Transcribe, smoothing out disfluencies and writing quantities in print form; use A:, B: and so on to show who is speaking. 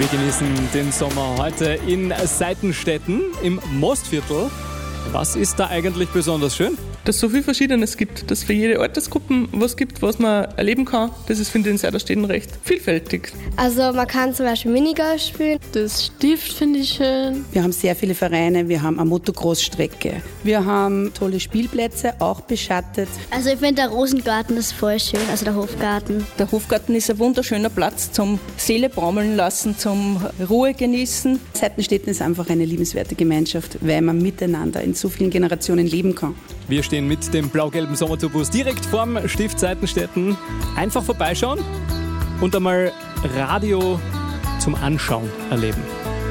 A: Wir genießen den Sommer heute in Seitenstetten im Mostviertel. Was ist da eigentlich besonders schön?
B: Dass es so viel Verschiedenes gibt, dass es für jede Altersgruppe was gibt, was man erleben kann. Das ist, finde ich, in Seitenstetten recht vielfältig.
C: Also man kann zum Beispiel Minigolf spielen.
D: Das Stift finde ich schön.
E: Wir haben sehr viele Vereine, wir haben eine Motocross-Strecke. Wir haben tolle Spielplätze, auch beschattet.
C: Also ich finde der Rosengarten ist voll schön, also der Hofgarten.
F: Der Hofgarten ist ein wunderschöner Platz zum Seele baumeln lassen, zum Ruhe genießen.
E: Seitenstetten ist einfach eine liebenswerte Gemeinschaft, weil man miteinander in so vielen Generationen leben kann.
A: Wir stehen mit dem blau-gelben Sommertourbus direkt vorm Stift Seitenstetten. Einfach vorbeischauen und einmal Radio zum Anschauen erleben.